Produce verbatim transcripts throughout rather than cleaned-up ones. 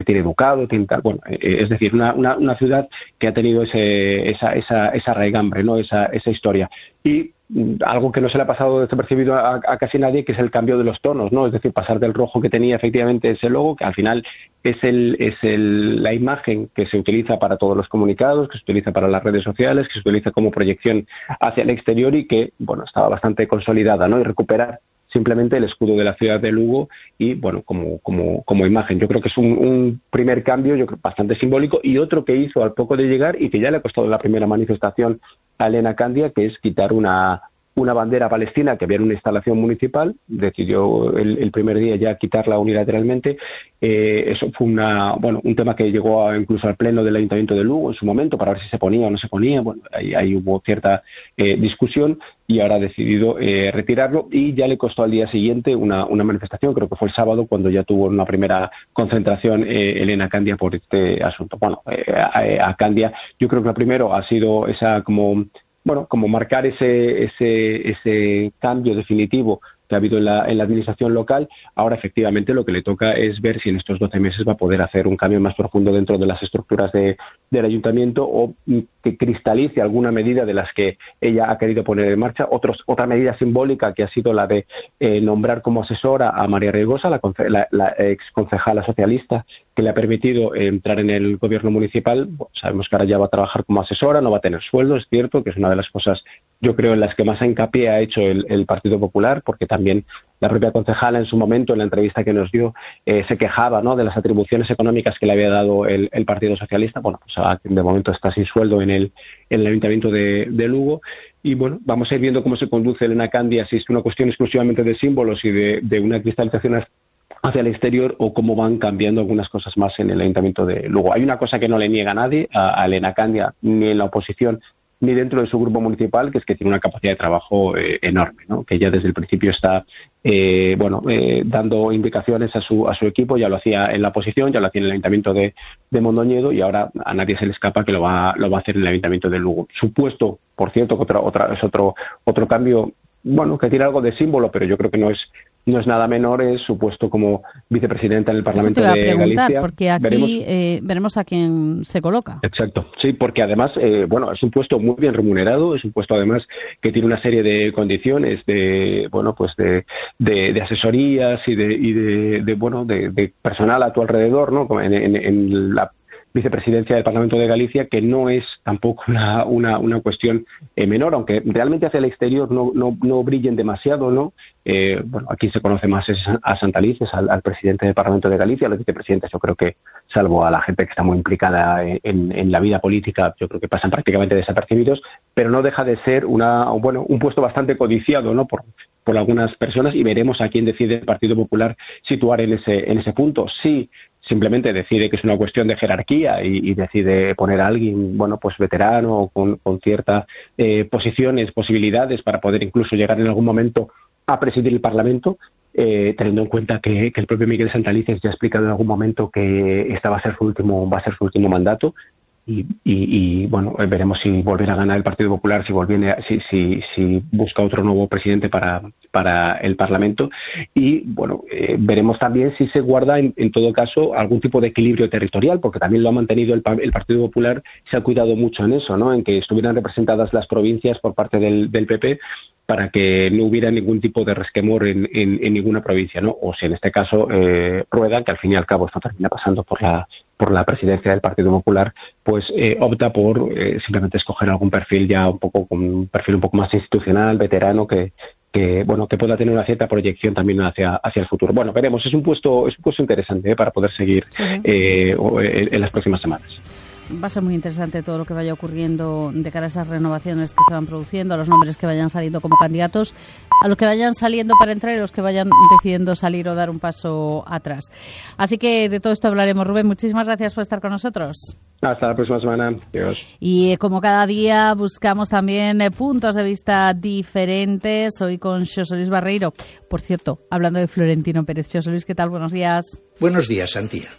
tiene ducado, tiene tal, bueno, eh, es decir, una, una, una ciudad que ha tenido ese, esa, esa, esa raigambre, ¿no? Esa, esa historia. Y algo que no se le ha pasado desapercibido a, a casi nadie, que es el cambio de los tonos, ¿no? Es decir, pasar del rojo que tenía efectivamente ese logo, que al final es el es el la imagen que se utiliza para todos los comunicados, que se utiliza para las redes sociales, que se utiliza como proyección hacia el exterior y que, bueno, estaba bastante consolidada, ¿no? Y recuperar simplemente el escudo de la ciudad de Lugo y, bueno, como como como imagen. Yo creo que es un, un primer cambio, yo creo, bastante simbólico, y otro que hizo al poco de llegar y que ya le ha costado la primera manifestación a Elena Candia, que es quitar una una bandera palestina que había en una instalación municipal. Decidió el, el primer día ya quitarla unilateralmente. Eh, eso fue una bueno un tema que llegó a, incluso al pleno del Ayuntamiento de Lugo en su momento, para ver si se ponía o no se ponía. Bueno, ahí, ahí hubo cierta eh, discusión y ahora ha decidido eh, retirarlo, y ya le costó al día siguiente una, una manifestación, creo que fue el sábado, cuando ya tuvo una primera concentración eh, Elena Candia por este asunto. Bueno, eh, a, a Candia, yo creo que lo primero ha sido esa como bueno, como marcar ese ese ese cambio definitivo que ha habido en la, en la administración local. Ahora, efectivamente, lo que le toca es ver si en estos doce meses va a poder hacer un cambio más profundo dentro de las estructuras de, del ayuntamiento, o que cristalice alguna medida de las que ella ha querido poner en marcha. Otros, otra medida simbólica, que ha sido la de eh, nombrar como asesora a María Regosa, la, la, la ex concejala socialista, que le ha permitido eh, entrar en el gobierno municipal. Bueno, sabemos que ahora ya va a trabajar como asesora, no va a tener sueldo, es cierto, que es una de las cosas, yo creo, en las que más hincapié ha hecho el, el Partido Popular, porque también la propia concejala en su momento, en la entrevista que nos dio, eh, se quejaba, ¿no?, de las atribuciones económicas que le había dado el, el Partido Socialista. Bueno, pues de momento está sin sueldo en el, en el Ayuntamiento de, de Lugo. Y bueno, vamos a ir viendo cómo se conduce Elena Candia, si es una cuestión exclusivamente de símbolos y de, de una cristalización hacia el exterior, o cómo van cambiando algunas cosas más en el Ayuntamiento de Lugo. Hay una cosa que no le niega a nadie, a, a Elena Candia, ni en la oposición ni dentro de su grupo municipal, que es que tiene una capacidad de trabajo eh, enorme, ¿no? Que ya desde el principio está eh, bueno eh, dando indicaciones a su a su equipo. Ya lo hacía en la oposición, ya lo hacía en el Ayuntamiento de, de Mondoñedo, y ahora a nadie se le escapa que lo va lo va a hacer en el Ayuntamiento de Lugo. Su puesto, por cierto, que otra, otra, es otro otro cambio, bueno, que tiene algo de símbolo, pero yo creo que no es no es nada menor, es su puesto como vicepresidenta en el Parlamento de Galicia. Porque aquí veremos, eh, veremos a quién se coloca. Exacto, sí, porque además, eh, bueno, es un puesto muy bien remunerado, es un puesto además que tiene una serie de condiciones de, bueno, pues de, de, de asesorías y de, y de, de bueno, de, de personal a tu alrededor, ¿no? En, en, en la vicepresidencia del Parlamento de Galicia, que no es tampoco una una, una cuestión eh, menor, aunque realmente hacia el exterior no no, no brillen demasiado, ¿no? Eh, bueno, aquí se conoce más es a Santalices, al, al presidente del Parlamento de Galicia. A los vicepresidentes, yo creo que, salvo a la gente que está muy implicada en, en la vida política, yo creo que pasan prácticamente desapercibidos, pero no deja de ser una bueno un puesto bastante codiciado, ¿no?, por por algunas personas, y veremos a quién decide el Partido Popular situar en ese en ese punto. Sí, simplemente decide que es una cuestión de jerarquía y, y decide poner a alguien, bueno, pues veterano o con, con ciertas eh, posiciones, posibilidades para poder incluso llegar en algún momento a presidir el Parlamento, eh, teniendo en cuenta que, que el propio Miguel Santalices ya ha explicado en algún momento que esta va a ser su último va a ser su último mandato. Y, y, y bueno, veremos si volverá a ganar el Partido Popular, si volviene, si, si, si busca otro nuevo presidente para, para el Parlamento. Y bueno, eh, veremos también si se guarda en, en todo caso algún tipo de equilibrio territorial, porque también lo ha mantenido el, el Partido Popular, se ha cuidado mucho en eso, ¿no?, en que estuvieran representadas las provincias por parte del, del P P, para que no hubiera ningún tipo de resquemor en, en, en ninguna provincia, ¿no? O si en este caso eh, Rueda, que al fin y al cabo esto termina pasando por la por la presidencia del Partido Popular, pues eh, opta por eh, simplemente escoger algún perfil ya un poco con un perfil un poco más institucional, veterano, que que bueno que pueda tener una cierta proyección también hacia hacia el futuro. Bueno, veremos. Es un puesto es un puesto interesante, ¿eh?, para poder seguir sí. eh, en, en las próximas semanas. Va a ser muy interesante todo lo que vaya ocurriendo de cara a esas renovaciones que se van produciendo, a los nombres que vayan saliendo como candidatos, a los que vayan saliendo para entrar y los que vayan decidiendo salir o dar un paso atrás. Así que de todo esto hablaremos. Rubén, muchísimas gracias por estar con nosotros. Hasta la próxima semana. Adiós. Y eh, como cada día buscamos también eh, puntos de vista diferentes. Hoy con Xosé Luis Barreiro. Por cierto, hablando de Florentino Pérez. Xosé Luis, ¿qué tal? Buenos días. Buenos días, Antía.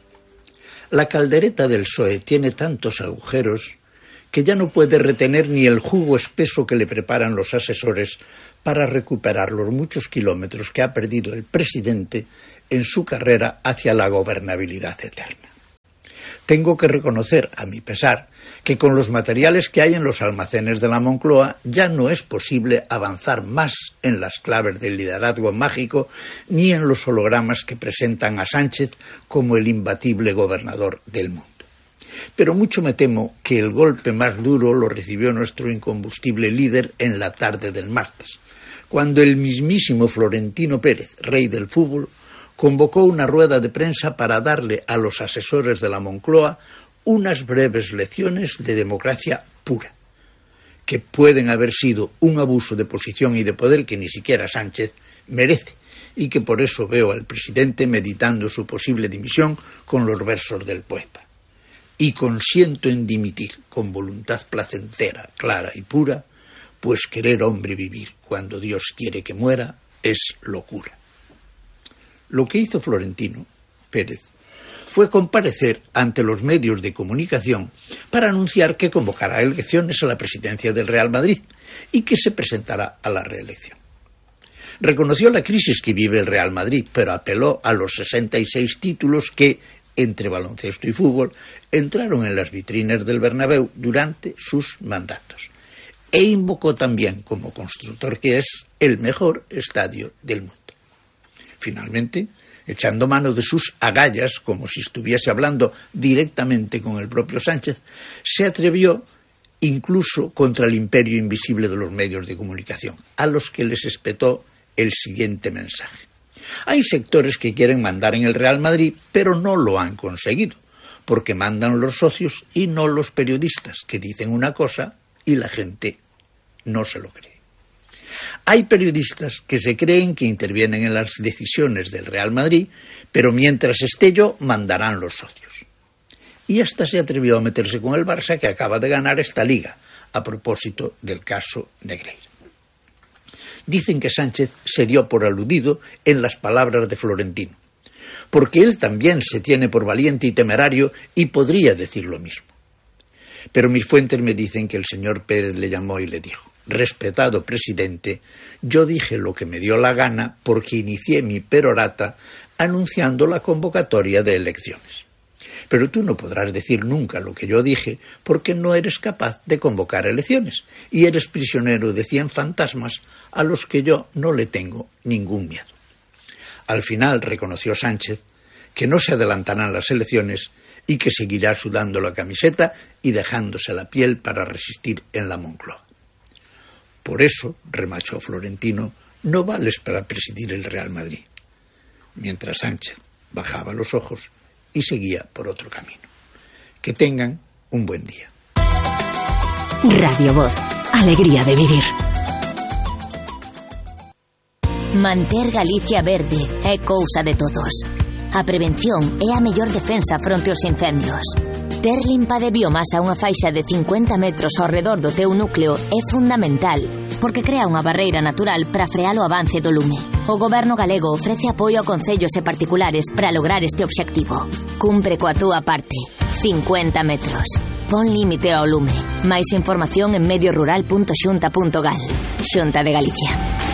La caldereta del P S O E tiene tantos agujeros que ya no puede retener ni el jugo espeso que le preparan los asesores para recuperar los muchos kilómetros que ha perdido el presidente en su carrera hacia la gobernabilidad eterna. Tengo que reconocer, a mi pesar, que con los materiales que hay en los almacenes de la Moncloa ya no es posible avanzar más en las claves del liderazgo mágico ni en los hologramas que presentan a Sánchez como el imbatible gobernador del mundo. Pero mucho me temo que el golpe más duro lo recibió nuestro incombustible líder en la tarde del martes, cuando el mismísimo Florentino Pérez, rey del fútbol, convocó una rueda de prensa para darle a los asesores de la Moncloa unas breves lecciones de democracia pura, que pueden haber sido un abuso de posición y de poder que ni siquiera Sánchez merece, y que por eso veo al presidente meditando su posible dimisión con los versos del poeta. Y consiento en dimitir con voluntad placentera, clara y pura, pues querer hombre vivir cuando Dios quiere que muera es locura. Lo que hizo Florentino Pérez fue comparecer ante los medios de comunicación para anunciar que convocará elecciones a la presidencia del Real Madrid y que se presentará a la reelección. Reconoció la crisis que vive el Real Madrid, pero apeló a los sesenta y seis títulos que, entre baloncesto y fútbol, entraron en las vitrinas del Bernabéu durante sus mandatos. E invocó también, como constructor que es, el mejor estadio del mundo. Finalmente, echando mano de sus agallas, como si estuviese hablando directamente con el propio Sánchez, se atrevió incluso contra el imperio invisible de los medios de comunicación, a los que les espetó el siguiente mensaje. Hay sectores que quieren mandar en el Real Madrid, pero no lo han conseguido, porque mandan los socios y no los periodistas, que dicen una cosa y la gente no se lo cree. Hay periodistas que se creen que intervienen en las decisiones del Real Madrid, pero mientras esté yo, mandarán los socios. Y hasta se atrevió a meterse con el Barça, que acaba de ganar esta liga, a propósito del caso Negreira. Dicen que Sánchez se dio por aludido en las palabras de Florentino, porque él también se tiene por valiente y temerario y podría decir lo mismo. Pero mis fuentes me dicen que el señor Pérez le llamó y le dijo: respetado presidente, yo dije lo que me dio la gana porque inicié mi perorata anunciando la convocatoria de elecciones. Pero tú no podrás decir nunca lo que yo dije porque no eres capaz de convocar elecciones y eres prisionero de cien fantasmas a los que yo no le tengo ningún miedo. Al final reconoció Sánchez que no se adelantarán las elecciones y que seguirá sudando la camiseta y dejándose la piel para resistir en la Moncloa. Por eso, remachó Florentino, no vales para presidir el Real Madrid. Mientras Sánchez bajaba los ojos y seguía por otro camino. Que tengan un buen día. Radio Voz, alegría de vivir. Manter Galicia verde é cousa de todos. A prevención é a mellor defensa fronte aos incendios. Ter limpa de biomasa unha faixa de cincuenta metros ao redor do teu núcleo é fundamental, porque crea unha barreira natural para frear o avance do lume. O Goberno galego ofrece apoio a concellos e particulares para lograr este obxectivo. Cumpre coa túa parte. cincuenta metros. Pon límite ao lume. Máis información en mediorural punto xunta punto gal. Xunta de Galicia.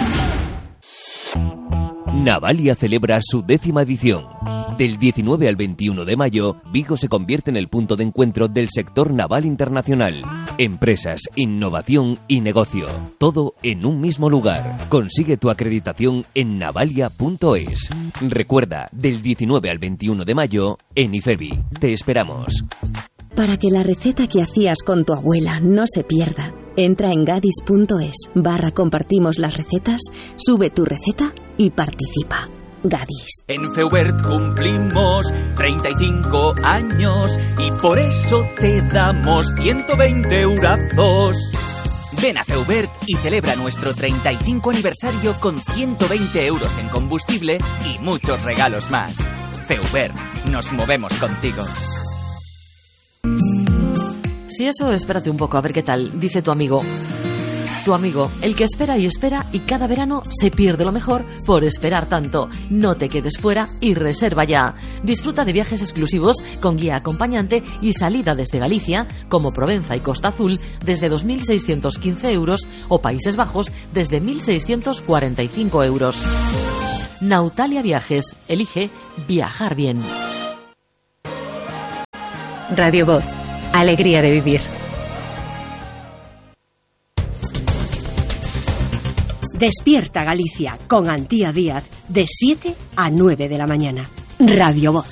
Navalia celebra su décima edición. Del diecinueve al veintiuno de mayo, Vigo se convierte en el punto de encuentro del sector naval internacional. Empresas, innovación y negocio. Todo en un mismo lugar. Consigue tu acreditación en navalia punto es. Recuerda, del diecinueve al veintiuno de mayo, en IFEBI. Te esperamos. Para que la receta que hacías con tu abuela no se pierda, entra en gadis punto es barra compartimos las recetas, sube tu receta y participa. Gadis. En Feubert cumplimos treinta y cinco años y por eso te damos ciento veinte eurazos. Ven a Feubert y celebra nuestro treinta y cinco aniversario con ciento veinte euros en combustible y muchos regalos más. Feubert, nos movemos contigo. Si eso, espérate un poco, a ver qué tal, dice tu amigo. Tu amigo, el que espera y espera y cada verano se pierde lo mejor por esperar tanto. No te quedes fuera y reserva ya. Disfruta de viajes exclusivos con guía acompañante y salida desde Galicia, como Provenza y Costa Azul, desde dos mil seiscientos quince euros o Países Bajos desde mil seiscientos cuarenta y cinco euros. Nautalia Viajes. Elige viajar bien. Radio Voz. Alegría de vivir. Despierta Galicia con Antía Díaz de siete a nueve de la mañana. Radio Voz.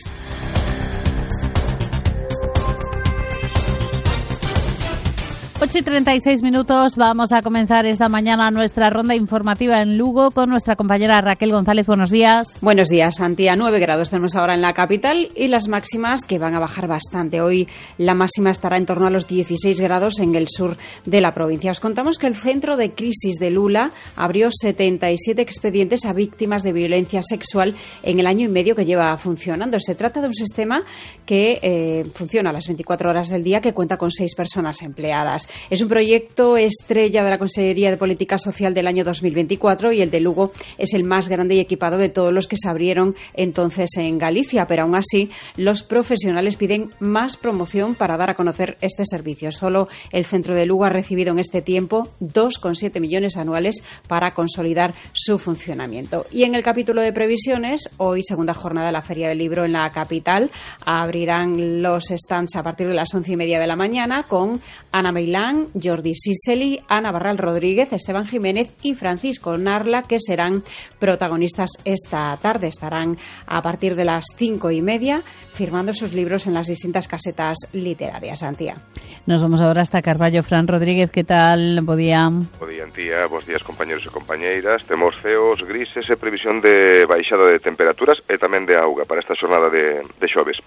ocho y treinta y seis minutos, vamos a comenzar esta mañana nuestra ronda informativa en Lugo con nuestra compañera Raquel González. Buenos días. Buenos días, Antía. nueve grados tenemos ahora en la capital y las máximas que van a bajar bastante. Hoy la máxima estará en torno a los dieciséis grados en el sur de la provincia. Os contamos que el Centro de Crisis de Lula abrió setenta y siete expedientes a víctimas de violencia sexual en el año y medio que lleva funcionando. Se trata de un sistema que eh, funciona a las veinticuatro horas del día, que cuenta con seis personas empleadas. Es un proyecto estrella de la Consejería de Política Social del año dos mil veinticuatro y el de Lugo es el más grande y equipado de todos los que se abrieron entonces en Galicia, pero aún así los profesionales piden más promoción para dar a conocer este servicio. Solo el Centro de Lugo ha recibido en este tiempo dos coma siete millones anuales para consolidar su funcionamiento. Y en el capítulo de previsiones, hoy segunda jornada de la Feria del Libro en la capital, abrirán los stands a partir de las once y media de la mañana con Ana Meilán, Jordi Siseli, Ana Barral Rodríguez, Esteban Jiménez y Francisco Narla, que serán protagonistas esta tarde. Estarán a partir de las cinco y media firmando sus libros en las distintas casetas literarias. Antía. Nos vamos ahora hasta Carballo. Fran Rodríguez, ¿qué tal? Bo día. Bo día, Antía. Bos días, compañeros e compañeiras. Temos ceos grises e previsión de baixada de temperaturas e tamén de auga para esta xornada de, de xoves.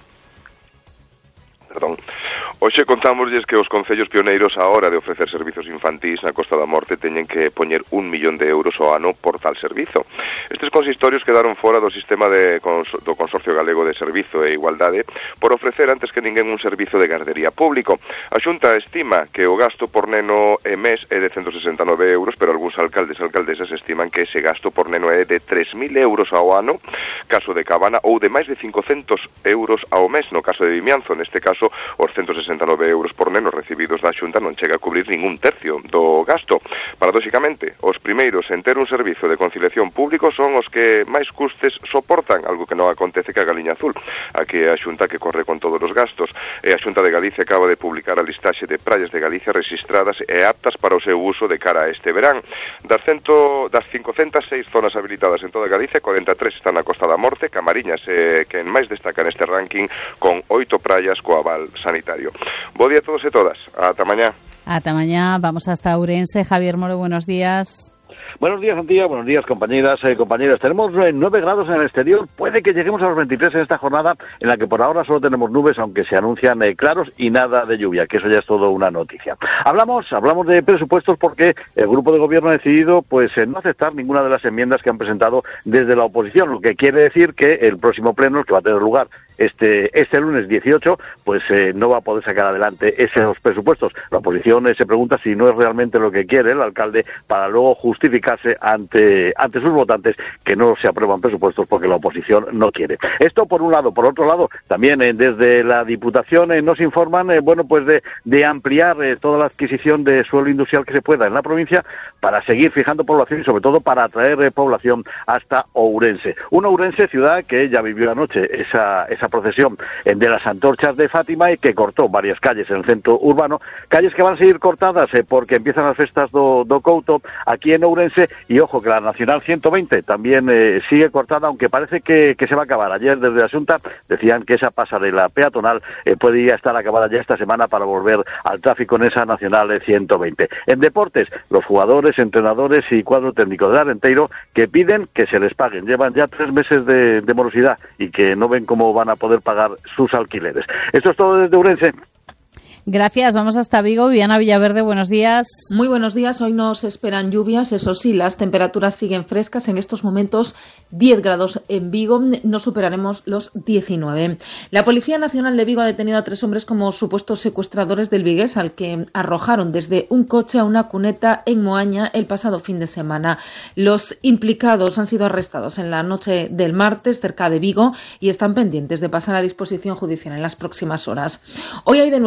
Perdón. Hoxe contámosles que os concellos pioneiros á hora de ofrecer servizos infantís na Costa da Morte teñen que poñer un millón de euros ao ano por tal servizo. Estes consistorios quedaron fora do sistema de, do Consorcio Galego de Servizo e Igualdade por ofrecer antes que ninguén un servizo de gardería público. A Xunta estima que o gasto por neno e mes é de ciento sesenta e nove euros, pero algúns alcaldes e alcaldesas estiman que ese gasto por neno é de tres mil euros ao ano, caso de Cabana, ou de máis de cincocentos euros ao mes no caso de Vimianzo. Neste caso, os ciento sesenta e nove euros por neno recibidos da Xunta non chega a cubrir ningún tercio do gasto. Paradóxicamente, os primeiros en ter un servizo de conciliación público son os que máis custes soportan, algo que non acontece que a Galiña Azul, a que a Xunta que corre con todos os gastos. E a Xunta de Galicia acaba de publicar a listaxe de praias de Galicia rexistradas e aptas para o seu uso de cara a este verán. Das, cento, das cincocentas seis zonas habilitadas en toda Galicia, cuarenta e tres están na Costa da Morte, Camariñas eh, que en máis destaca neste ranking con oito praias co aval sanitario. Bo día a todos e todas. Ata mañá. Ata mañá. Vamos hasta Ourense. Javier Moro, buenos días. Buenos días, Antía. Buenos días, compañeras y eh, compañeros. Tenemos nueve grados en el exterior. Puede que lleguemos a los veintitrés en esta jornada, en la que por ahora solo tenemos nubes, aunque se anuncian eh, claros y nada de lluvia, que eso ya es todo una noticia. Hablamos hablamos de presupuestos porque el grupo de gobierno ha decidido pues eh, no aceptar ninguna de las enmiendas que han presentado desde la oposición, lo que quiere decir que el próximo pleno, el que va a tener lugar Este este lunes dieciocho, pues eh, no va a poder sacar adelante esos presupuestos. La oposición eh, se pregunta si no es realmente lo que quiere el alcalde para luego justificarse ante ante sus votantes que no se aprueban presupuestos porque la oposición no quiere. Esto por un lado. Por otro lado, también eh, desde la Diputación eh, nos informan eh, bueno pues de, de ampliar eh, toda la adquisición de suelo industrial que se pueda en la provincia para seguir fijando población y sobre todo para atraer eh, población hasta Ourense. Una Ourense ciudad que ya vivió anoche esa esa procesión de las antorchas de Fátima y que cortó varias calles en el centro urbano, calles que van a seguir cortadas eh, porque empiezan las festas do, do Couto aquí en Ourense y ojo que la Nacional ciento veinte también eh, sigue cortada, aunque parece que, que se va a acabar. Ayer desde la Xunta decían que esa pasarela peatonal eh, podría estar acabada ya esta semana para volver al tráfico en esa Nacional ciento veinte. En deportes, los jugadores, entrenadores y cuadro técnico de Arenteiro que piden que se les paguen. Llevan ya tres meses de, de morosidad y que no ven cómo van a poder pagar sus alquileres. Esto es todo desde Ourense. Gracias, vamos hasta Vigo. Viana Villaverde, buenos días. Muy buenos días, hoy nos esperan lluvias, eso sí, las temperaturas siguen frescas, en estos momentos diez grados en Vigo, no superaremos los diecinueve. La Policía Nacional de Vigo ha detenido a tres hombres como supuestos secuestradores del vigués, al que arrojaron desde un coche a una cuneta en Moaña el pasado fin de semana. Los implicados han sido arrestados en la noche del martes cerca de Vigo y están pendientes de pasar a disposición judicial en las próximas horas. Hoy hay de nuevo convocatoria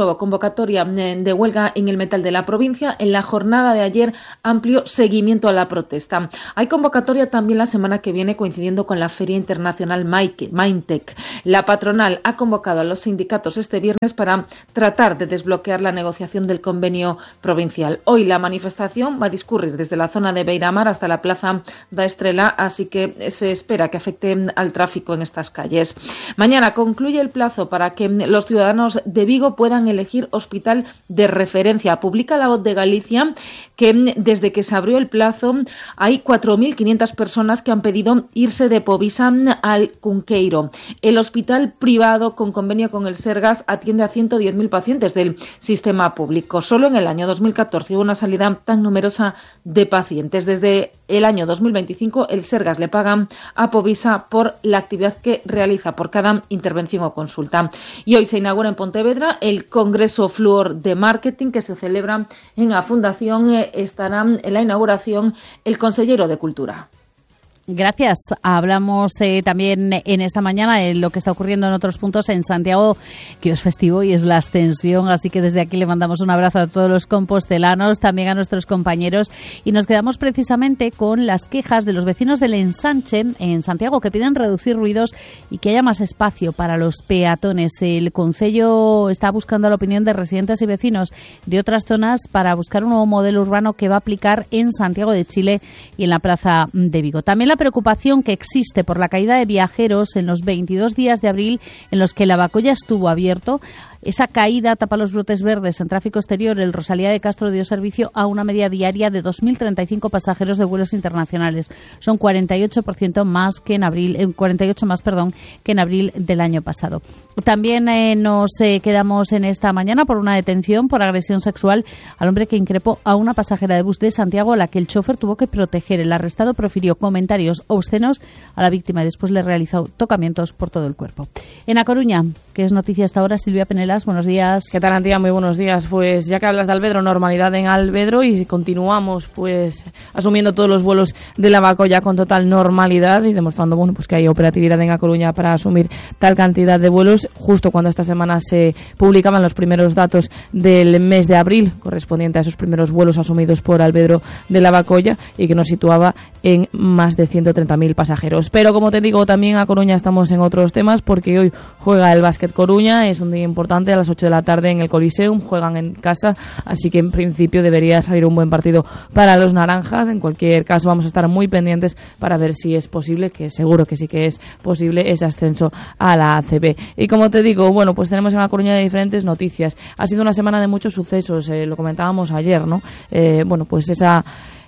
convocatoria de huelga en el metal de la provincia. En la jornada de ayer, amplio seguimiento a la protesta. Hay convocatoria también la semana que viene, coincidiendo con la Feria Internacional Mindtech. La patronal ha convocado a los sindicatos este viernes para tratar de desbloquear la negociación del convenio provincial. Hoy la manifestación va a discurrir desde la zona de Beiramar hasta la Plaza da Estrela, así que se espera que afecte al tráfico en estas calles. Mañana concluye el plazo para que los ciudadanos de Vigo puedan elegir hospital de referencia. Publica La Voz de Galicia que desde que se abrió el plazo hay cuatro mil quinientas personas que han pedido irse de Povisa al Cunqueiro. El hospital privado con convenio con el Sergas atiende a ciento diez mil pacientes del sistema público. Solo en el año dos mil catorce hubo una salida tan numerosa de pacientes. Desde el año dos mil veinticinco el Sergas le paga a Povisa por la actividad que realiza por cada intervención o consulta. Y hoy se inaugura en Pontevedra el Congreso Fluor de Marketing, que se celebra en la Fundación. Estará en la inauguración el consejero de Cultura. Gracias. Hablamos eh, también en esta mañana de lo que está ocurriendo en otros puntos en Santiago, que es festivo y es la Ascensión, así que desde aquí le mandamos un abrazo a todos los compostelanos, también a nuestros compañeros, y nos quedamos precisamente con las quejas de los vecinos del Ensanche en Santiago, que piden reducir ruidos y que haya más espacio para los peatones. El concello está buscando la opinión de residentes y vecinos de otras zonas para buscar un nuevo modelo urbano que va a aplicar en Santiago de Chile y en la Plaza de Vigo. También la preocupación que existe por la caída de viajeros en los veintidós días de abril en los que Lavacolla estuvo abierto. Esa caída tapa los brotes verdes en tráfico exterior. El Rosalía de Castro dio servicio a una media diaria de dos mil treinta y cinco pasajeros de vuelos internacionales. Son cuarenta y ocho por ciento más que en abril, eh, cuarenta y ocho más, perdón, que en abril del año pasado. También eh, nos eh, quedamos en esta mañana por una detención por agresión sexual al hombre que increpó a una pasajera de bus de Santiago a la que el chofer tuvo que proteger. El arrestado profirió comentarios obscenos a la víctima y después le realizó tocamientos por todo el cuerpo. En A Coruña, que es noticia hasta ahora, Silvia Penelas, buenos días. ¿Qué tal, Antía? Muy buenos días. Pues ya que hablas de Albedro, normalidad en Albedro, y continuamos pues asumiendo todos los vuelos de Lavacolla con total normalidad y demostrando bueno pues que hay operatividad en A Coruña para asumir tal cantidad de vuelos, justo cuando esta semana se publicaban los primeros datos del mes de abril correspondiente a esos primeros vuelos asumidos por Albedro de Lavacolla, y que nos situaba en más de ciento treinta mil pasajeros. Pero como te digo, también A Coruña estamos en otros temas, porque hoy juega el Básquet Coruña, es un día importante, a las ocho de la tarde en el Coliseum, juegan en casa, así que en principio debería salir un buen partido para los naranjas. En cualquier caso vamos a estar muy pendientes para ver si es posible, que seguro que sí que es posible, ese ascenso a la A C B. Y como te digo, bueno, pues tenemos en La Coruña de diferentes noticias. Ha sido una semana de muchos sucesos, eh, lo comentábamos ayer, ¿no? Eh, bueno, pues esa...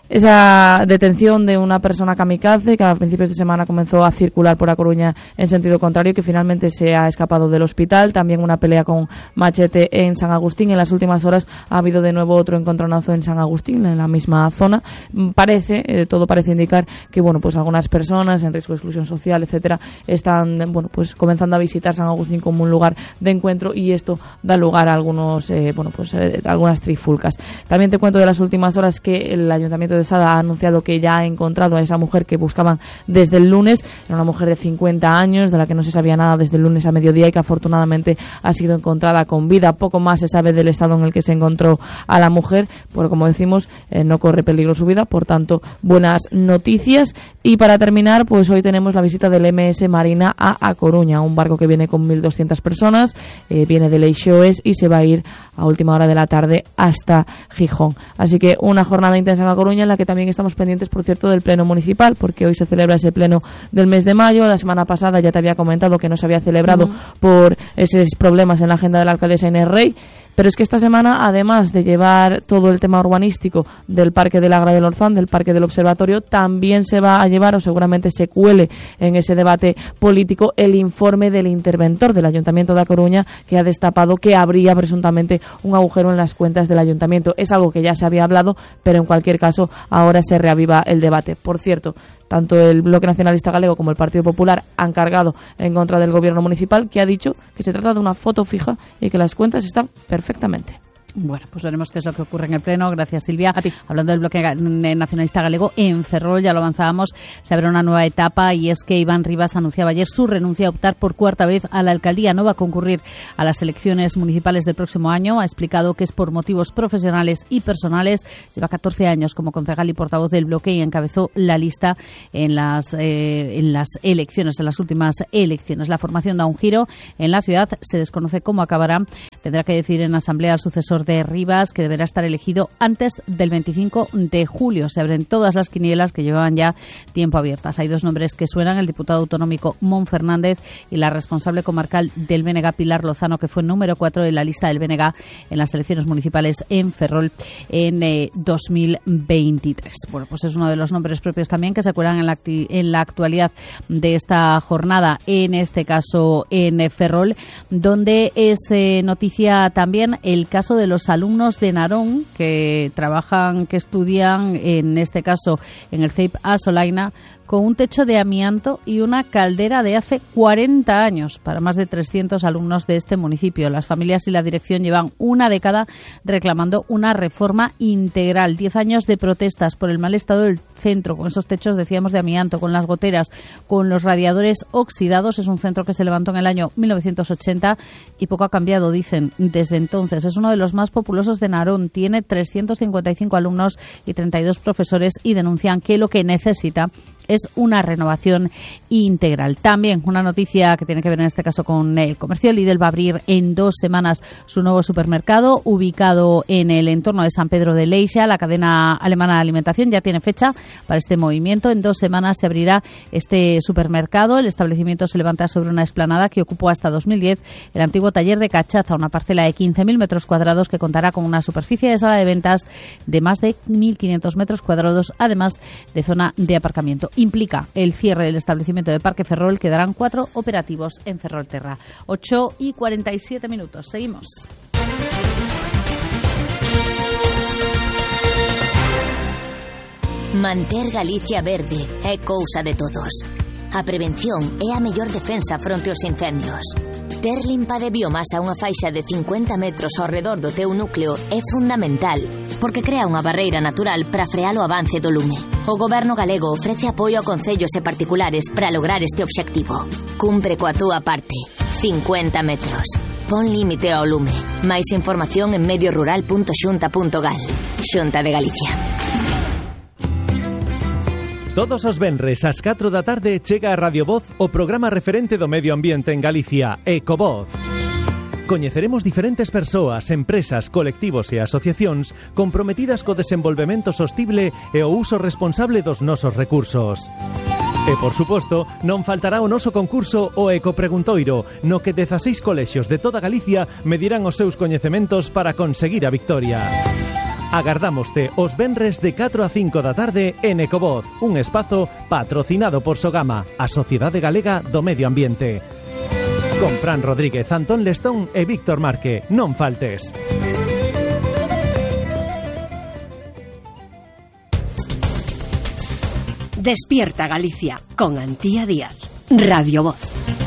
Esa detención de una persona kamikaze que a principios de semana comenzó a circular por A Coruña en sentido contrario, que finalmente se ha escapado del hospital. También una pelea con machete en San Agustín. En las últimas horas ha habido de nuevo otro encontronazo en San Agustín, en la misma zona. Parece, eh, todo parece indicar que bueno, pues algunas personas en riesgo de exclusión social, etcétera, están bueno, pues comenzando a visitar San Agustín como un lugar de encuentro, y esto da lugar a algunos, eh, bueno, pues eh, algunas trifulcas. También te cuento de las últimas horas que el Ayuntamiento de Sada ha anunciado que ya ha encontrado a esa mujer que buscaban desde el lunes. Era una mujer de cincuenta años de la que no se sabía nada desde el lunes a mediodía y que afortunadamente ha sido encontrada con vida. Poco más se sabe del estado en el que se encontró a la mujer, pero como decimos, eh, no corre peligro su vida, por tanto, buenas noticias. Y para terminar, pues hoy tenemos la visita del M S Marina a A Coruña, un barco que viene con mil doscientas personas, eh, viene de Leixoes y se va a ir a última hora de la tarde hasta Gijón. Así que una jornada intensa en A Coruña, en la que también estamos pendientes, por cierto, del pleno municipal, porque hoy se celebra ese pleno del mes de mayo. La semana pasada ya te había comentado que no se había celebrado uh-huh. por esos problemas en la agenda de la alcaldesa Inés Rey. Pero es que esta semana, además de llevar todo el tema urbanístico del Parque del Agra del Orzán, del Parque del Observatorio, también se va a llevar, o seguramente se cuele en ese debate político, el informe del interventor del Ayuntamiento de A Coruña, que ha destapado que habría presuntamente un agujero en las cuentas del Ayuntamiento. Es algo que ya se había hablado, pero en cualquier caso ahora se reaviva el debate. Por cierto, tanto el Bloque Nacionalista Galego como el Partido Popular han cargado en contra del gobierno municipal, que ha dicho que se trata de una foto fija y que las cuentas están perfectamente. Bueno, pues veremos qué es lo que ocurre en el Pleno. Gracias, Silvia. A ti. Hablando del bloque nacionalista galego, en Ferrol, ya lo avanzábamos, se abre una nueva etapa y es que Iván Rivas anunciaba ayer su renuncia a optar por cuarta vez a la alcaldía. No va a concurrir a las elecciones municipales del próximo año. Ha explicado que es por motivos profesionales y personales. Lleva catorce años como concejal y portavoz del bloque y encabezó la lista en las, eh, en las elecciones, en las últimas elecciones. La formación da un giro en la ciudad. Se desconoce cómo acabará. Tendrá que decidir en asamblea el sucesor de Rivas, que deberá estar elegido antes del veinticinco de julio. Se abren todas las quinielas que llevaban ya tiempo abiertas. Hay dos nombres que suenan, el diputado autonómico Mon Fernández y la responsable comarcal del B N G, Pilar Lozano, que fue número cuatro en la lista del B N G en las elecciones municipales en Ferrol en eh, dos mil veintitrés. Bueno, pues es uno de los nombres propios también que se cuelan en la, en la actualidad de esta jornada, en este caso en eh, Ferrol, donde es eh, noticia también el caso de los alumnos de Narón que trabajan, que estudian, en este caso en el C E I P A Solaina, con un techo de amianto y una caldera de hace cuarenta años para más de trescientos alumnos de este municipio. Las familias y la dirección llevan una década reclamando una reforma integral. Diez años de protestas por el mal estado del centro, con esos techos, decíamos, de amianto, con las goteras, con los radiadores oxidados. Es un centro que se levantó en el año mil novecientos ochenta y poco ha cambiado, dicen, desde entonces. Es uno de los más populosos de Narón. Tiene trescientos cincuenta y cinco alumnos y treinta y dos profesores y denuncian que lo que necesita es una renovación integral. También una noticia que tiene que ver en este caso con el comercio. Lidl va a abrir en dos semanas su nuevo supermercado ubicado en el entorno de San Pedro de Leixa. La cadena alemana de alimentación ya tiene fecha para este movimiento. En dos semanas se abrirá este supermercado. El establecimiento se levanta sobre una explanada que ocupó hasta dos mil diez el antiguo taller de Cachaza, una parcela de quince mil metros cuadrados que contará con una superficie de sala de ventas de más de mil quinientos metros cuadrados, además de zona de aparcamiento. Implica el cierre del establecimiento de Parque Ferrol. Quedarán cuatro operativos en Ferrolterra. ocho y cuarenta y siete minutos. Seguimos. Manter Galicia verde é cousa de todos. A prevención é a mellor defensa fronte aos incendios. Ter limpa de biomasa unha faixa de cincuenta metros ao redor do teu núcleo é fundamental, porque crea unha barreira natural para frear o avance do lume. O Goberno galego ofrece apoio a concellos e particulares para lograr este obxectivo. Cumpre coa túa parte. cincuenta metros. Pon límite ao lume. Máis información en medio rural punto xunta punto gal. Xunta de Galicia. Todos os venres ás catro da tarde chega a Radio Voz o programa referente do medio ambiente en Galicia, Ecovoz. Coñeceremos diferentes persoas, empresas, colectivos e asociacións comprometidas co desenvolvemento sostible e o uso responsable dos nosos recursos. E, por suposto, non faltará o noso concurso o Ecopreguntoiro, no que dezaseis colexios de toda Galicia medirán os seus coñecementos para conseguir a victoria. Agardámoste os venres de catro a cinco da tarde en Ecovoz, un espazo patrocinado por Sogama, a Sociedade Galega do Medio Ambiente. Con Fran Rodríguez, Antón Lestón e Víctor Marque. Non faltes. Despierta Galicia con Antía Díaz. Radio Voz.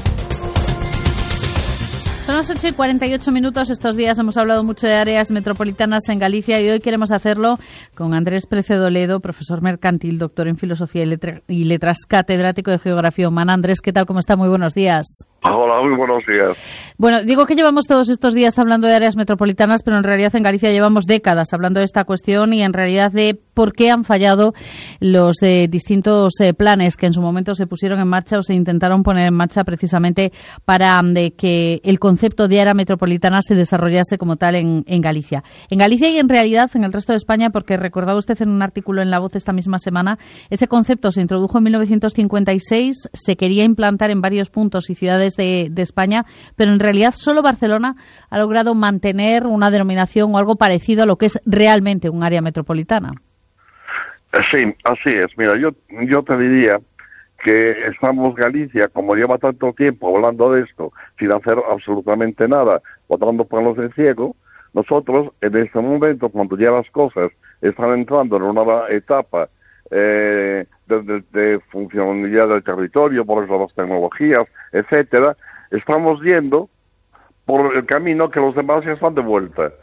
Son las ocho y cuarenta y ocho minutos. Estos días hemos hablado mucho de áreas metropolitanas en Galicia y hoy queremos hacerlo con Andrés Precedo Ledo, profesor mercantil, doctor en Filosofía y, letra, y Letras, catedrático de Geografía Humana. Andrés, ¿qué tal? ¿Cómo está? Muy buenos días. Hola, muy buenos días. Bueno, digo que llevamos todos estos días hablando de áreas metropolitanas, pero en realidad en Galicia llevamos décadas hablando de esta cuestión y en realidad de por qué han fallado los eh, distintos eh, planes que en su momento se pusieron en marcha o se intentaron poner en marcha precisamente para de que el concepto de área metropolitana se desarrollase como tal en, en Galicia. En Galicia y en realidad en el resto de España, porque recordaba usted en un artículo en La Voz esta misma semana, ese concepto se introdujo en mil novecientos cincuenta y seis, se quería implantar en varios puntos y ciudades de, de España, pero en realidad solo Barcelona ha logrado mantener una denominación o algo parecido a lo que es realmente un área metropolitana. Sí, así es. Mira, yo, yo te diría que estamos Galicia, como lleva tanto tiempo hablando de esto, sin hacer absolutamente nada, botando palos de ciego, nosotros en este momento, cuando ya las cosas están entrando en una nueva etapa eh, de, de, de funcionalidad del territorio, por eso las tecnologías, etcétera, estamos yendo por el camino que los demás ya están de vuelta.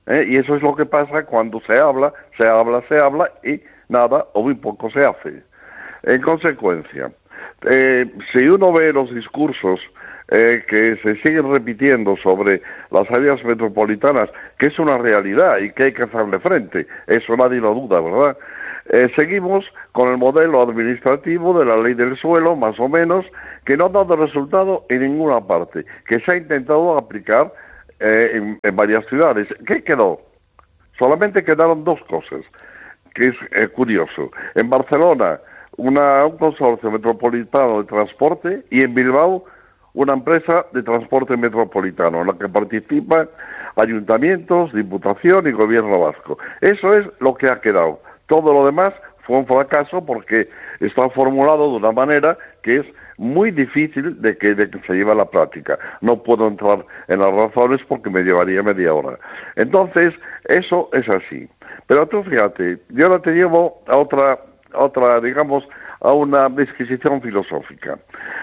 ¿eh? Y eso es lo que pasa cuando se habla, se habla, se habla y nada o muy poco se hace. En consecuencia, eh, si uno ve los discursos eh, que se siguen repitiendo sobre las áreas metropolitanas, que es una realidad y que hay que hacerle frente, eso nadie lo duda, ¿verdad? Eh, seguimos con el modelo administrativo de la ley del suelo, más o menos, que no ha dado resultado en ninguna parte, que se ha intentado aplicar eh, en, en varias ciudades. ¿Qué quedó? Solamente quedaron dos cosas, que es eh, curioso. En Barcelona, una, un consorcio metropolitano de transporte, y en Bilbao, una empresa de transporte metropolitano, en la que participan ayuntamientos, diputación y gobierno vasco. Eso es lo que ha quedado. Todo lo demás fue un fracaso porque está formulado de una manera que es muy difícil de que, de que se lleve a la práctica. No puedo entrar en las razones porque me llevaría media hora. Entonces, eso es así. Pero tú fíjate, yo ahora te llevo a otra, a otra, digamos, a una disquisición filosófica.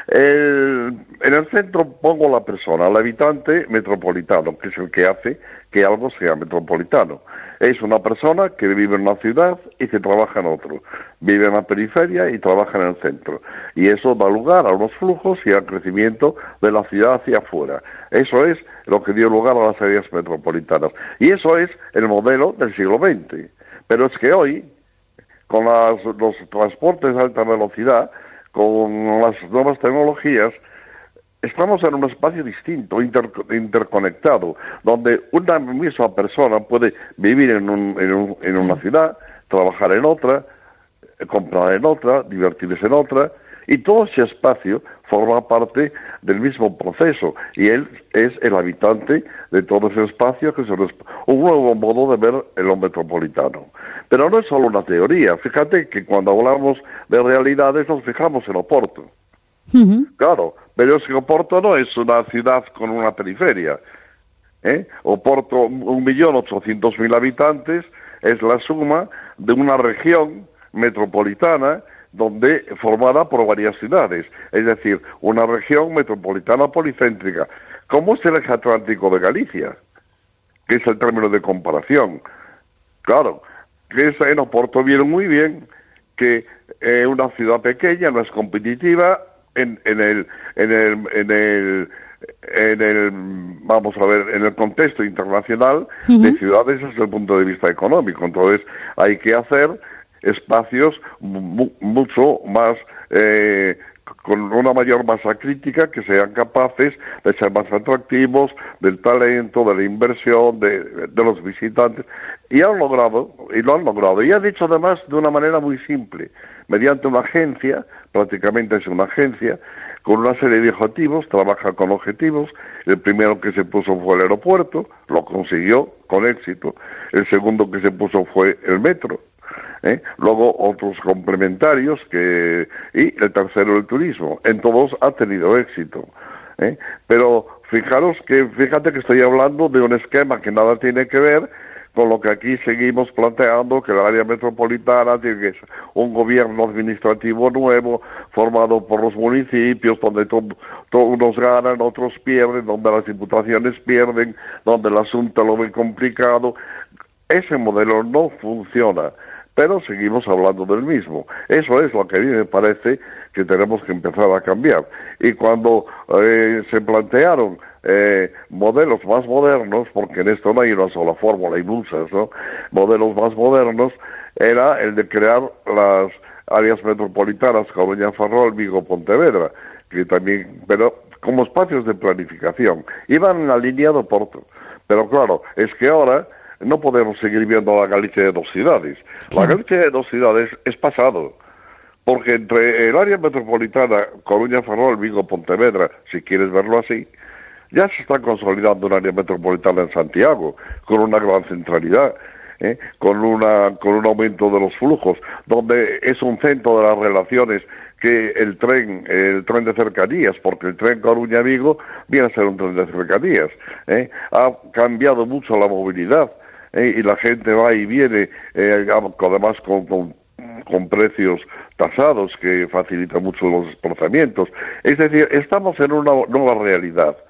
El, en el centro pongo la persona, al habitante metropolitano, que es el que hace que algo sea metropolitano. Es una persona que vive en una ciudad y que trabaja en otro. Vive en la periferia y trabaja en el centro. Y eso da lugar a unos flujos y al crecimiento de la ciudad hacia afuera. Eso es lo que dio lugar a las áreas metropolitanas. Y eso es el modelo del siglo veinte. Pero es que hoy, con las, los transportes de alta velocidad, con las nuevas tecnologías, estamos en un espacio distinto, inter, interconectado, donde una misma persona puede vivir en, un, en, un, en una ciudad, trabajar en otra, comprar en otra, divertirse en otra, y todo ese espacio forma parte del mismo proceso, y él es el habitante de todo ese espacio, que es un, un nuevo modo de ver el metropolitano. Pero no es solo una teoría. Fíjate que cuando hablamos de realidades nos fijamos en Oporto. Uh-huh. Claro, pero es que Oporto no es una ciudad con una periferia. ¿eh? Oporto, un millón ochocientos mil habitantes, es la suma de una región metropolitana donde formada por varias ciudades, es decir, una región metropolitana policéntrica, como es el eje atlántico de Galicia, que es el término de comparación. Claro, que es, en Oporto vieron muy bien que eh, una ciudad pequeña no es competitiva en, en el en el en el en el vamos a ver en el contexto internacional uh-huh. de ciudades desde el punto de vista económico. Entonces hay que hacer espacios mu- mucho más eh, con una mayor masa crítica, que sean capaces de ser más atractivos del talento, de la inversión, de, de los visitantes, y han logrado, y lo han logrado, y han dicho además de una manera muy simple, mediante una agencia, prácticamente es una agencia, con una serie de objetivos, trabaja con objetivos. El primero que se puso fue el aeropuerto, lo consiguió con éxito. El segundo que se puso fue el metro. ¿Eh? Luego otros complementarios que y el tercero el turismo. En todos ha tenido éxito. ¿eh? Pero fijaros que fíjate que estoy hablando de un esquema que nada tiene que ver con lo que aquí seguimos planteando, que el área metropolitana tiene que ser un gobierno administrativo nuevo, formado por los municipios, donde to, to, unos ganan, otros pierden, donde las diputaciones pierden, donde el asunto lo ve complicado. Ese modelo no funciona, pero seguimos hablando del mismo. Eso es lo que a mí me parece que tenemos que empezar a cambiar. Y cuando eh, se plantearon eh, modelos más modernos, porque en esto no hay una sola fórmula, hay muchas, ¿no? Modelos más modernos, era el de crear las áreas metropolitanas, Coruña, Ferrol, Vigo, Pontevedra, que también, pero como espacios de planificación. Iban en la línea de Oporto. Pero claro, es que ahora no podemos seguir viendo la Galicia de dos ciudades. La Galicia de dos ciudades es pasado, porque entre el área metropolitana, Coruña, Ferrol, Vigo, Pontevedra, si quieres verlo así, ya se está consolidando un área metropolitana en Santiago, con una gran centralidad, ¿eh? con una con un aumento de los flujos, donde es un centro de las relaciones que el tren, el tren de cercanías, porque el tren Coruña-Vigo viene a ser un tren de cercanías, ¿eh? ha cambiado mucho la movilidad, ¿eh? y la gente va y viene, eh, además con, con, con precios tasados que facilitan mucho los desplazamientos. Es decir, estamos en una nueva realidad.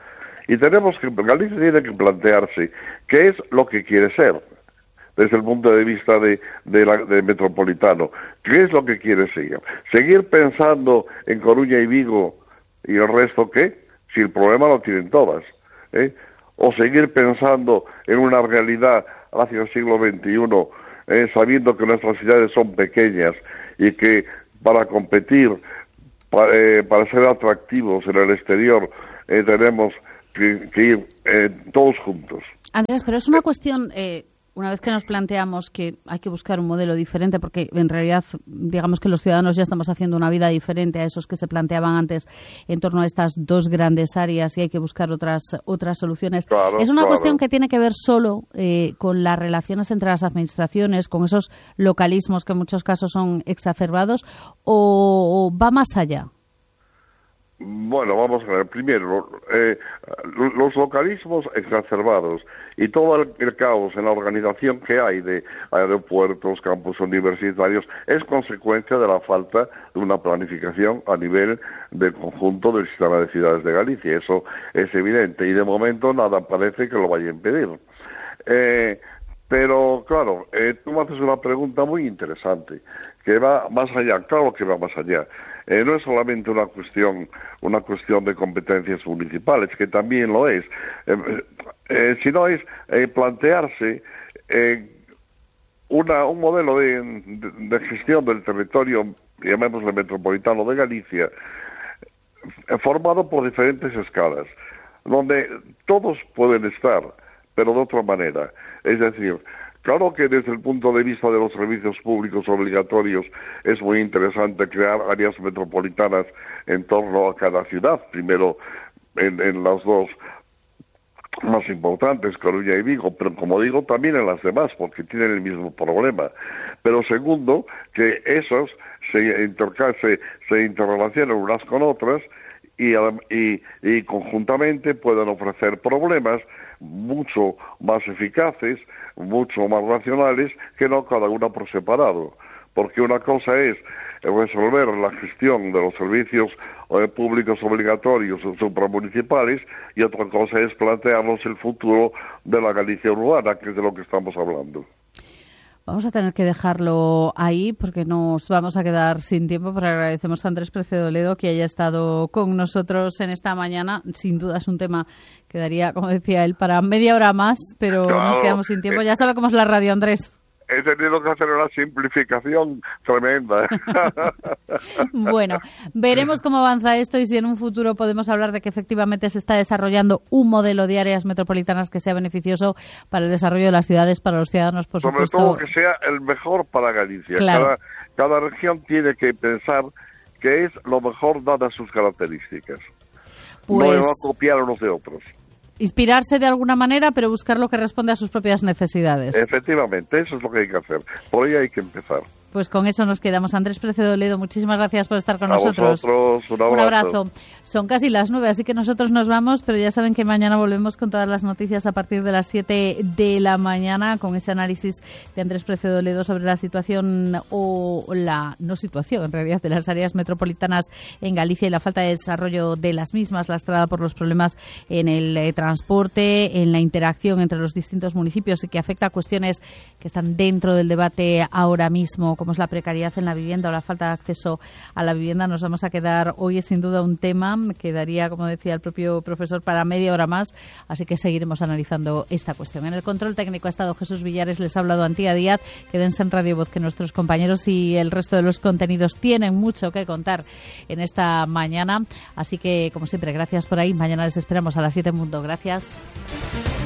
Y tenemos que, Galicia tiene que plantearse qué es lo que quiere ser, desde el punto de vista de, de, la, de metropolitano. ¿Qué es lo que quiere seguir? ¿Seguir pensando en Coruña y Vigo y el resto qué? Si el problema lo tienen todas, ¿eh? O seguir pensando en una realidad hacia el siglo veintiuno, eh, sabiendo que nuestras ciudades son pequeñas y que para competir, para, eh, para ser atractivos en el exterior, eh, tenemos que, que ir eh, todos juntos. Andrés, pero es una cuestión... Eh... Una vez que nos planteamos que hay que buscar un modelo diferente, porque en realidad, digamos que los ciudadanos ya estamos haciendo una vida diferente a esos que se planteaban antes en torno a estas dos grandes áreas y hay que buscar otras otras soluciones. Claro, ¿Es una claro. cuestión que tiene que ver solo eh, con las relaciones entre las administraciones, con esos localismos que en muchos casos son exacerbados, o, o va más allá? Bueno, vamos a ver. Primero, eh, los localismos exacerbados y todo el, el caos en la organización que hay de aeropuertos, campus universitarios, es consecuencia de la falta de una planificación a nivel del conjunto del sistema de ciudades de Galicia. Eso es evidente y de momento nada parece que lo vaya a impedir. Eh, pero, claro, eh, tú me haces una pregunta muy interesante, que va más allá. Claro que va más allá. Eh, no es solamente una cuestión una cuestión de competencias municipales, que también lo es, eh, eh, sino es eh, plantearse eh, una, un modelo de, de, de gestión del territorio, llamémosle metropolitano de Galicia, eh, formado por diferentes escalas, donde todos pueden estar, pero de otra manera. Es decir, claro que desde el punto de vista de los servicios públicos obligatorios es muy interesante crear áreas metropolitanas en torno a cada ciudad, primero en, en las dos más importantes, Coruña y Vigo, pero como digo, también en las demás, porque tienen el mismo problema. Pero segundo, que esos se, interca se, se interrelacionan unas con otras y, y, y conjuntamente puedan ofrecer problemas mucho más eficaces, mucho más racionales, que no cada una por separado. Porque una cosa es resolver la gestión de los servicios eh, públicos obligatorios supramunicipales y otra cosa es plantearnos el futuro de la Galicia urbana, que es de lo que estamos hablando. Vamos a tener que dejarlo ahí porque nos vamos a quedar sin tiempo, pero agradecemos a Andrés Precedo Ledo que haya estado con nosotros en esta mañana. Sin duda es un tema que daría, como decía él, para media hora más, pero claro, nos quedamos sin tiempo. Ya sabe cómo es la radio, Andrés. He tenido que hacer una simplificación tremenda. Bueno, veremos cómo avanza esto y si en un futuro podemos hablar de que efectivamente se está desarrollando un modelo de áreas metropolitanas que sea beneficioso para el desarrollo de las ciudades, para los ciudadanos, por Sobre supuesto. Sobre todo que sea el mejor para Galicia. Claro. Cada, cada región tiene que pensar que es lo mejor dadas sus características. Pues... no va a copiar unos de otros. Inspirarse de alguna manera, pero buscar lo que responde a sus propias necesidades. Efectivamente, eso es lo que hay que hacer. Por ahí hay que empezar. Pues con eso nos quedamos. Andrés Precedo Ledo, muchísimas gracias por estar con a nosotros. Vosotros, un abrazo. Un abrazo. Son casi las nueve, así que nosotros nos vamos, pero ya saben que mañana volvemos con todas las noticias a partir de las siete de la mañana, con ese análisis de Andrés Precedo Ledo sobre la situación o la no situación, en realidad, de las áreas metropolitanas en Galicia y la falta de desarrollo de las mismas, lastrada por los problemas en el eh, transporte, en la interacción entre los distintos municipios y que afecta a cuestiones que están dentro del debate ahora mismo, como es la precariedad en la vivienda o la falta de acceso a la vivienda. Nos vamos a quedar hoy, es sin duda un tema que daría, como decía el propio profesor, para media hora más, así que seguiremos analizando esta cuestión. En el control técnico ha estado Jesús Villares, les ha hablado Antía Díaz. Quédense en Radio Voz, que nuestros compañeros y el resto de los contenidos tienen mucho que contar en esta mañana, así que como siempre, gracias por ahí. Mañana les esperamos a las siete en punto. Gracias.